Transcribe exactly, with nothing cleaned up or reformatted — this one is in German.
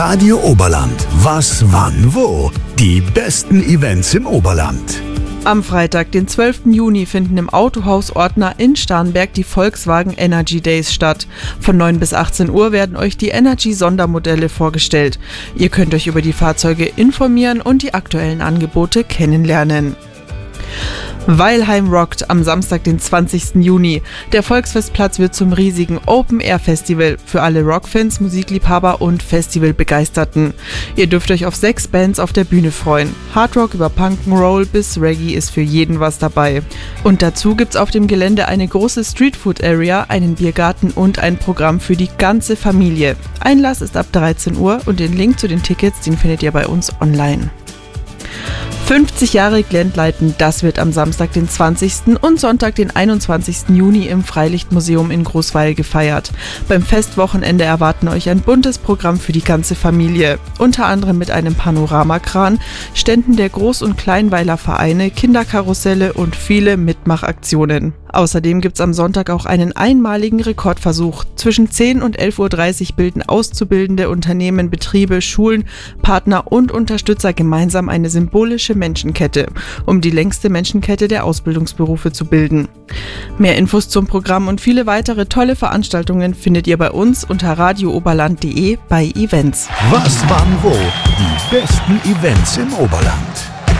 Radio Oberland. Was, wann, wo? Die besten Events im Oberland. Am Freitag, den zwölften Juni, finden im Autohaus Ortner in Starnberg die Volkswagen Energy Days statt. Von neun bis achtzehn Uhr werden euch die Energy-Sondermodelle vorgestellt. Ihr könnt euch über die Fahrzeuge informieren und die aktuellen Angebote kennenlernen. Weilheim rockt am Samstag, den zwanzigsten Juni. Der Volksfestplatz wird zum riesigen Open-Air-Festival für alle Rockfans, Musikliebhaber und Festivalbegeisterten. Ihr dürft euch auf sechs Bands auf der Bühne freuen. Hardrock über Punk'n'Roll bis Reggae ist für jeden was dabei. Und dazu gibt's auf dem Gelände eine große Streetfood-Area, einen Biergarten und ein Programm für die ganze Familie. Einlass ist ab dreizehn Uhr und den Link zu den Tickets, den findet ihr bei uns online. fünfzig Jahre Glendleiten, das wird am Samstag, den zwanzigsten und Sonntag, den einundzwanzigsten Juni im Freilichtmuseum in Großweil gefeiert. Beim Festwochenende erwarten euch ein buntes Programm für die ganze Familie. Unter anderem mit einem Panoramakran, Ständen der Groß- und Kleinweiler Vereine, Kinderkarusselle und viele Mitmachaktionen. Außerdem gibt's am Sonntag auch einen einmaligen Rekordversuch. Zwischen zehn und elf Uhr dreißig bilden Auszubildende, Unternehmen, Betriebe, Schulen, Partner und Unterstützer gemeinsam eine symbolische Menschenkette, um die längste Menschenkette der Ausbildungsberufe zu bilden. Mehr Infos zum Programm und viele weitere tolle Veranstaltungen findet ihr bei uns unter radio oberland punkt de bei Events. Was, wann, wo? Die besten Events im Oberland.